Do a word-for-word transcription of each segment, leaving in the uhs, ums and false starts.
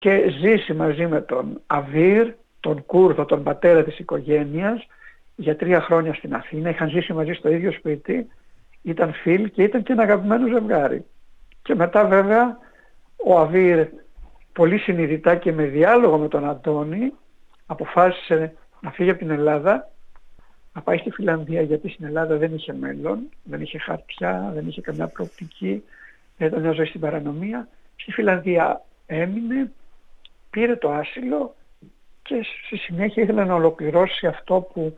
και ζήσει μαζί με τον Αβίρ, τον Κούρδο, τον πατέρα της οικογένειας, για τρία χρόνια στην Αθήνα. Είχαν ζήσει μαζί στο ίδιο σπίτι, ήταν φίλοι και ήταν και ένα αγαπημένο ζευγάρι. Και μετά βέβαια ο Αβίρ, πολύ συνειδητά και με διάλογο με τον Αντώνη, αποφάσισε να φύγει από την Ελλάδα, να πάει στη Φιλανδία, γιατί στην Ελλάδα δεν είχε μέλλον, δεν είχε χαρτιά, δεν είχε καμιά προοπτική, δεν ήταν μια ζωή στην παρανομία. Στη Φιλανδία έμεινε, πήρε το άσυλο και στη συνέχεια ήθελε να ολοκληρώσει αυτό που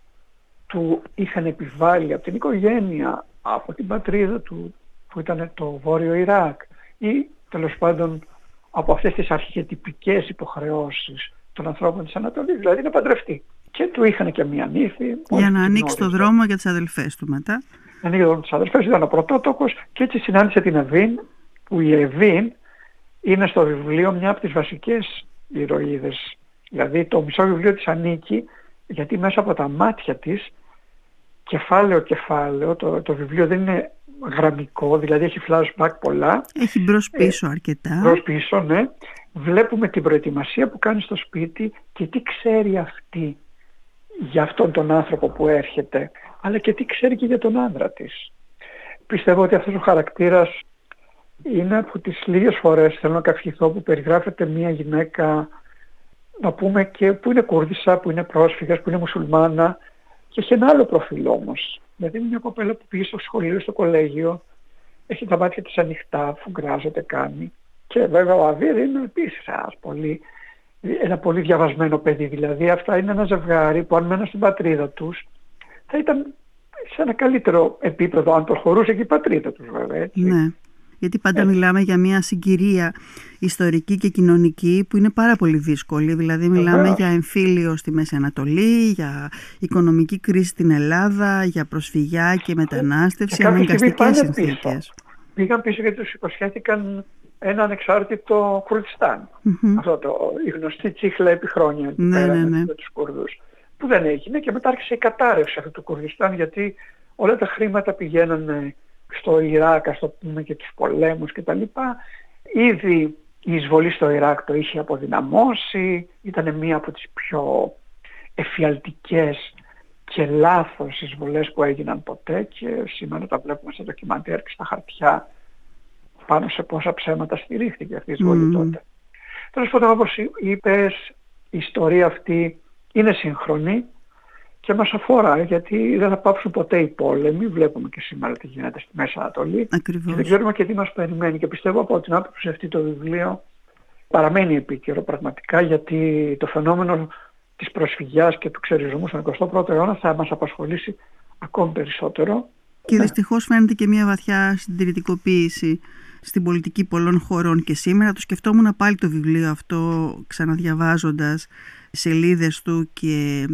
του είχαν επιβάλει από την οικογένεια, από την πατρίδα του που ήταν το Βόρειο Ιράκ, ή τέλος πάντων από αυτές τις αρχιετυπικές υποχρεώσεις των ανθρώπων της Ανατολής, δηλαδή να παντρευτεί. Και του είχαν και μία νύφη. Για να ανοίξει το δρόμο για τις αδελφές του μετά. Να ανοίξει το δρόμο για τις αδελφές, ήταν ο πρωτότοκος, και έτσι συνάντησε την Εβίν, που η Εβίν είναι στο βιβλίο μια από τις βασικές ηρωίδες. Δηλαδή το μισό βιβλίο της ανήκει, γιατί μέσα από τα μάτια της, κεφάλαιο κεφάλαιο, το, το βιβλίο δεν είναι γραμμικό, δηλαδή έχει flashback πολλά. Έχει μπρος πίσω ε, αρκετά. Μπρος πίσω, ναι. Βλέπουμε την προετοιμασία που κάνει στο σπίτι και τι ξέρει αυτή για αυτόν τον άνθρωπο που έρχεται, αλλά και τι ξέρει και για τον άντρα της. Πιστεύω ότι αυτός ο χαρακτήρας είναι από τις λίγες φορές, θέλω να καυχηθώ, που περιγράφεται μια γυναίκα, να πούμε, και που είναι Κούρδισσα, που είναι πρόσφυγας, που είναι μουσουλμάνα, και έχει ένα άλλο προφίλ όμως. Δηλαδή είναι μια κοπέλα που πήγε στο σχολείο, στο κολέγιο, έχει τα μάτια της ανοιχτά, φουγκράζεται, κάνει. Και βέβαια ο Αβίρ είναι επίσης ένας πολύ, ένα πολύ διαβασμένο παιδί. Δηλαδή αυτά είναι ένα ζευγάρι που αν μέναν στην πατρίδα τους θα ήταν σε ένα καλύτερο επίπεδο, αν προχωρούσε και η πατρίδα τους βέβαια. Έτσι. Ναι. Γιατί πάντα ε. μιλάμε για μια συγκυρία ιστορική και κοινωνική που είναι πάρα πολύ δύσκολη. Δηλαδή μιλάμε Βεβαίως. για εμφύλιο στη Μέση Ανατολή, για οικονομική κρίση στην Ελλάδα, για προσφυγιά και μετανάστευση, αναγκαστικές συνθήκες. Πήγαν πίσω γιατί τους υποσχέθηκαν ένα ανεξάρτητο Κουρδιστάν. Mm-hmm. Αυτό το, η γνωστή τσίχλα επί χρόνια ναι, πέρα, ναι, ναι. με τους Κούρδους. Που δεν έγινε και μετά άρχισε η κατάρρευση αυτού του Κουρδιστάν, γιατί όλα τα χρήματα πηγαίνανε στο Ιράκ, ας το πούμε, και τους πολέμους κτλ. Ήδη η εισβολή στο Ιράκ το είχε αποδυναμώσει, ήταν μία από τις πιο εφιαλτικές και λάθος εισβολές που έγιναν ποτέ, και σήμερα τα βλέπουμε στα ντοκιμαντέρ και στα χαρτιά πάνω σε πόσα ψέματα στηρίχθηκε αυτή η εισβολή mm. τότε. Τέλος πάντων, όπως είπες, η ιστορία αυτή είναι σύγχρονη και μας αφορά, γιατί δεν θα πάψουν ποτέ οι πόλεμοι. Βλέπουμε και σήμερα τι γίνεται στη Μέση Ανατολή. Ακριβώς. Και δεν ξέρουμε και τι μας περιμένει. Και πιστεύω από την άποψη αυτή το βιβλίο παραμένει επίκαιρο πραγματικά, γιατί το φαινόμενο της προσφυγιάς και του ξεριζωμού στον εικοστό πρώτο αιώνα θα μας απασχολήσει ακόμη περισσότερο. Και δυστυχώς φαίνεται και μια βαθιά συντηρητικοποίηση στην πολιτική πολλών χωρών και σήμερα. Το σκεφτόμουν πάλι το βιβλίο αυτό ξαναδιαβάζοντας σελίδες του και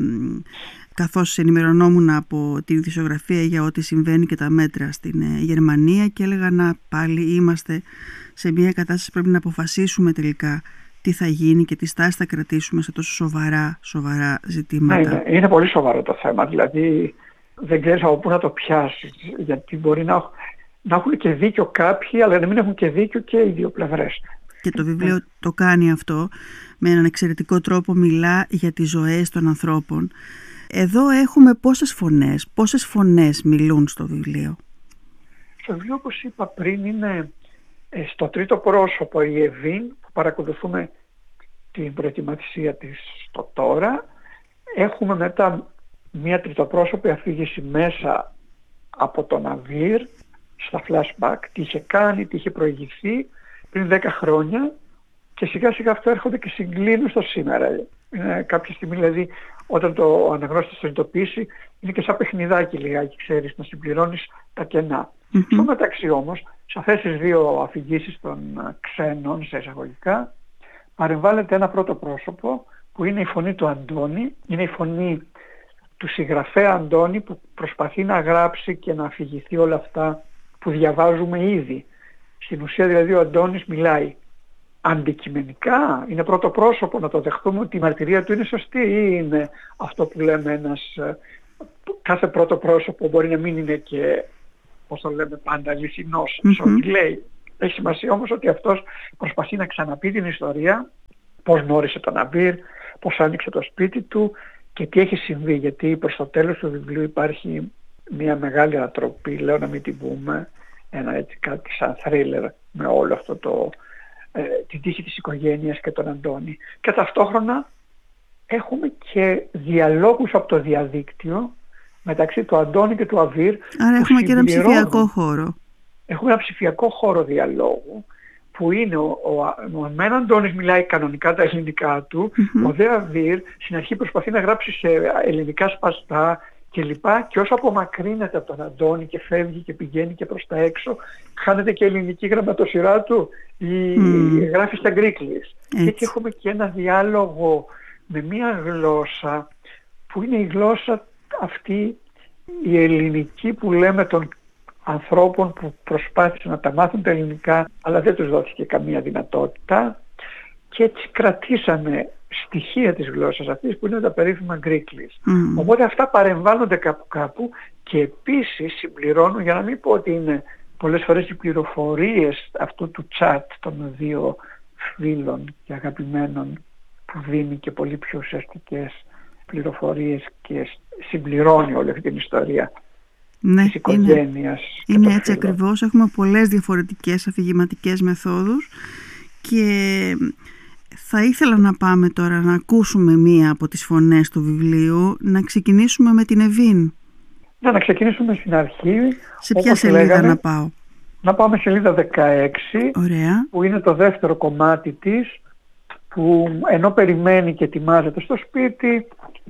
καθώς ενημερωνόμουν από την ειδησιογραφία για ό,τι συμβαίνει και τα μέτρα στην Γερμανία, και έλεγα να πάλι είμαστε σε μια κατάσταση, πρέπει να αποφασίσουμε τελικά τι θα γίνει και τι στάση θα κρατήσουμε σε τόσο σοβαρά, σοβαρά ζητήματα. Ναι, είναι πολύ σοβαρό το θέμα, δηλαδή δεν ξέρεις από πού να το πιάσεις, γιατί μπορεί να, να έχουν και δίκιο κάποιοι, αλλά να μην έχουν και δίκιο και οι δύο πλευρές. Και το βιβλίο mm. το κάνει αυτό με έναν εξαιρετικό τρόπο, μιλά για τις ζωές των ανθρώπων. Εδώ έχουμε πόσες φωνές, πόσες φωνές μιλούν στο βιβλίο. Το βιβλίο, όπως είπα πριν, είναι στο τρίτο πρόσωπο η Εβίν, που παρακολουθούμε την προετοιμασία της στο τώρα. Έχουμε μετά μια τριτοπρόσωπη αφήγηση μέσα από τον Αβίρ στα flashback, τι είχε κάνει, τι είχε προηγηθεί πριν δέκα χρόνια, και σιγά σιγά αυτό έρχονται και συγκλίνουν στο σήμερα. Είναι κάποια στιγμή, δηλαδή, όταν το αναγνώστης το συνειδητοποιήσει, είναι και σαν παιχνιδάκι λιγάκι, ξέρεις, να συμπληρώνεις τα κενά. Mm-hmm. Στο μεταξύ όμως, σε αυτές τις δύο αφηγήσεις των ξένων, σε εισαγωγικά, παρεμβάλλεται ένα πρώτο πρόσωπο που είναι η φωνή του Αντώνη, είναι η φωνή του συγγραφέα Αντώνη, που προσπαθεί να γράψει και να αφηγηθεί όλα αυτά που διαβάζουμε ήδη. Στην ουσία δηλαδή ο Αντώνης μιλάει αντικειμενικά, είναι πρώτο πρόσωπο, να το δεχτούμε ότι η μαρτυρία του είναι σωστή, ή είναι αυτό που λέμε ένας, κάθε πρώτο πρόσωπο μπορεί να μην είναι και, πώς το λέμε πάντα, αληθινός, mm-hmm. σε ό,τι λέει. Έχει σημασία όμως ότι αυτός προσπαθεί να ξαναπεί την ιστορία πώς γνώρισε τον Αβίρ, πώς άνοιξε το σπίτι του και τι έχει συμβεί, γιατί προς το τέλος του βιβλίου υπάρχει μια μεγάλη ανατροπή, λέω να μην την πούμε, ένα έτσι κάτι σαν θρίλερ με όλο αυτό το, ε, την τύχη της οικογένειας και τον Αντώνη. Και ταυτόχρονα έχουμε και διαλόγους από το διαδίκτυο μεταξύ του Αντώνη και του Αβίρ. Άρα έχουμε και ένα ψηφιακό χώρο. Έχουμε ένα ψηφιακό χώρο διαλόγου που είναι ο, ο, ο, ο Μεν Αντώνης μιλάει κανονικά τα ελληνικά του, mm-hmm. ο Δε Αβίρ στην αρχή προσπαθεί να γράψει σε ελληνικά σπαστά και λοιπά, και όσο απομακρύνεται από τον Αντώνη και φεύγει και πηγαίνει και προς τα έξω, χάνεται και η ελληνική γραμματοσυρά του, η, mm. γράφει στα γκρίκλις. Και έτσι έχουμε και ένα διάλογο με μια γλώσσα που είναι η γλώσσα αυτή η ελληνική που λέμε των ανθρώπων που προσπάθησαν να τα μάθουν τα ελληνικά αλλά δεν τους δόθηκε καμία δυνατότητα, και έτσι κρατήσαμε στοιχεία της γλώσσας αυτής που είναι τα περίφημα γκρίκλις. Mm. Οπότε αυτά παρεμβάλλονται κάπου κάπου και επίσης συμπληρώνουν, για να μην πω ότι είναι πολλές φορές οι πληροφορίες αυτού του chat των δύο φίλων και αγαπημένων που δίνει και πολύ πιο ουσιαστικές πληροφορίες και συμπληρώνει όλη αυτή την ιστορία. Ναι, της οικογένειας. Είναι, είναι έτσι ακριβώς. Έχουμε πολλές διαφορετικές αφηγηματικές μεθόδους και θα ήθελα να πάμε τώρα να ακούσουμε μία από τις φωνές του βιβλίου, να ξεκινήσουμε με την Εβίν. Ναι, να ξεκινήσουμε στην αρχή. Σε ποια σελίδα λέγαμε, να πάω? Να πάμε σελίδα δεκαέξι. Ωραία. Που είναι το δεύτερο κομμάτι της, που ενώ περιμένει και ετοιμάζεται στο σπίτι,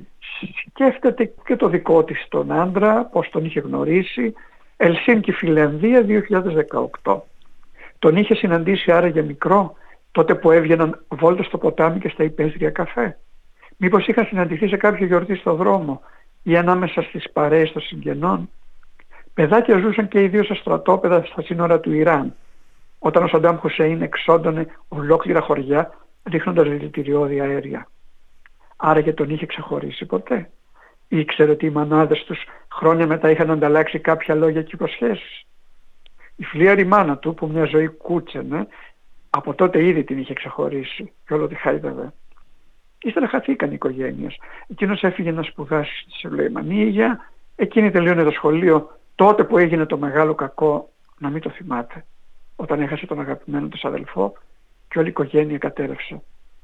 σκέφτεται και το δικό της τον άντρα, πώς τον είχε γνωρίσει. Ελσίνκι, Φιλανδία, δύο χιλιάδες δεκαοκτώ. Τον είχε συναντήσει άραγε μικρό, τότε που έβγαιναν βόλτες στο ποτάμι και στα υπαίθρια καφέ? Μήπως είχαν συναντηθεί σε κάποιο γιορτή στο δρόμο ή ανάμεσα στις παρέες των συγγενών? Παιδάκια ζούσαν και οι δύο σε στρατόπεδα στα σύνορα του Ιράν, όταν ο Σαντάμ Χουσέιν εξόντωνε ολόκληρα χωριά ρίχνοντας δηλητηριώδη αέρια. Άραγε τον είχε ξεχωρίσει ποτέ? Ήξερε ότι οι μανάδες τους χρόνια μετά είχαν ανταλλάξει κάποια λόγια και υποσχέσεις? Η φλίαρη μάνα του, που μια ζωή κούτσενε, από τότε ήδη την είχε ξεχωρίσει και όλο τη χάιδευε. Ύστερα χαθήκαν οι οικογένειες. Εκείνος έφυγε να σπουδάσει στη Σουλεϊμανία, εκείνη τελείωνε το σχολείο τότε που έγινε το μεγάλο κακό, να μην το θυμάται, όταν έχασε τον αγαπημένο της αδελφό και όλη η οικογένεια κατέρευσε.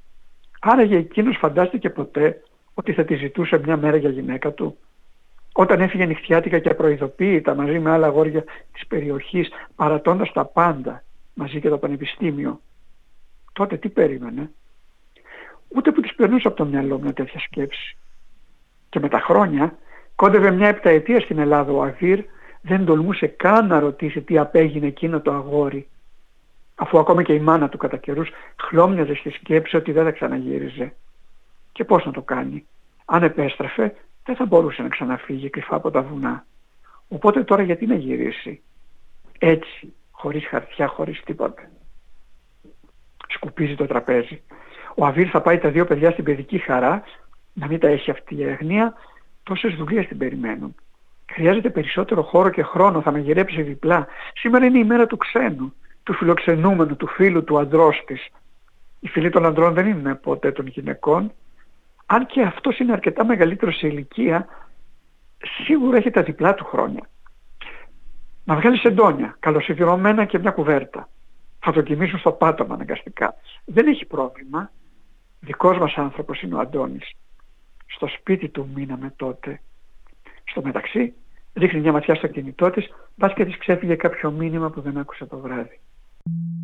Άραγε εκείνος φαντάστηκε ποτέ ότι θα τη ζητούσε μια μέρα για γυναίκα του? Όταν έφυγε νυχτιάτικα και απροειδοποίητα μαζί με άλλα αγόρια της περιοχής, παρατώντας τα πάντα, μαζί και το πανεπιστήμιο, τότε τι περίμενε? Ούτε που της περνούσε από το μυαλό μια τέτοια σκέψη. Και με τα χρόνια, κόντευε μια επταετία στην Ελλάδα ο Αβίρ, δεν τολμούσε καν να ρωτήσει τι απέγινε εκείνο το αγόρι, αφού ακόμα και η μάνα του κατά καιρούς χλώμιαζε στη σκέψη ότι δεν θα ξαναγύριζε. Και πώς να το κάνει? Αν επέστρεφε, δεν θα μπορούσε να ξαναφύγει κρυφά από τα βουνά. Οπότε τώρα γιατί να γυρίσει? Έτσι, χωρίς χαρτιά, χωρίς τίποτα. Σκουπίζει το τραπέζι. Ο Αβίρ θα πάει τα δύο παιδιά στην παιδική χαρά, να μην τα έχει αυτή η αγνία, τόσες δουλειές την περιμένουν. Χρειάζεται περισσότερο χώρο και χρόνο, θα μαγειρέψει διπλά. Σήμερα είναι η μέρα του ξένου, του φιλοξενούμενου, του φίλου, του αντρός της. Οι φίλοι των ανδρών δεν είναι ποτέ των γυναικών. Αν και αυτός είναι αρκετά μεγαλύτερο σε ηλικία, σίγουρα έχει τα διπλά του χρόνια. Να βγάλει σεντόνια, καλοσυδηρωμένα και μια κουβέρτα. Θα το κοιμήσουν στο πάτωμα αναγκαστικά. Δεν έχει πρόβλημα. Δικός μας άνθρωπος είναι ο Αντώνης. Στο σπίτι του μείναμε τότε. Στο μεταξύ, ρίχνει μια ματιά στο κινητό της, μπας και της ξέφυγε κάποιο μήνυμα που δεν άκουσε το βράδυ.